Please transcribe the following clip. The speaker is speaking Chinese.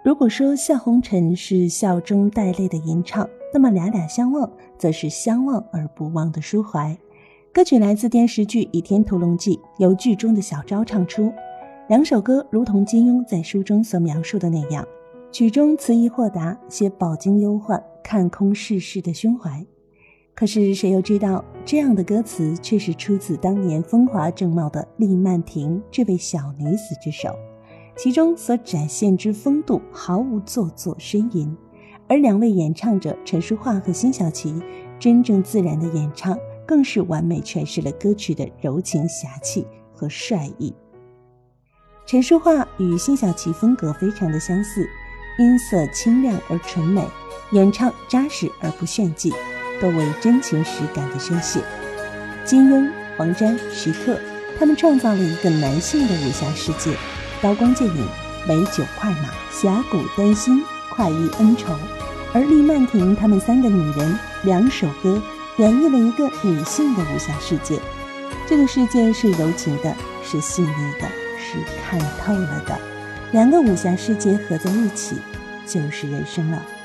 如果说笑红尘是笑中带泪的吟唱，那么俩俩相望则是相望而不忘的抒怀。歌曲来自电视剧《倚天屠龙记》，由剧中的小昭唱出。两首歌如同金庸在书中所描述的那样，曲中词意豁达，写饱经忧患，看空世事的胸怀。可是谁又知道，这样的歌词却是出自当年风华正茂的厉曼婷这位小女子之手，其中所展现之风度毫无做作呻吟，而两位演唱者陈淑桦和辛晓琪真正自然的演唱，更是完美诠释了歌曲的柔情侠气和帅意。陈淑桦与辛晓琪风格非常的相似，音色清亮而纯美，演唱扎实而不炫技，都为真情实感的宣泄。金庸、黄沾、徐克，他们创造了一个男性的武侠世界，刀光剑影，美酒快马，侠骨丹心，快意恩仇。而厉曼婷他们三个女人两首歌演绎了一个女性的武侠世界，这个世界是柔情的，是细腻的，是看透了的。两个武侠世界合在一起，就是人生了。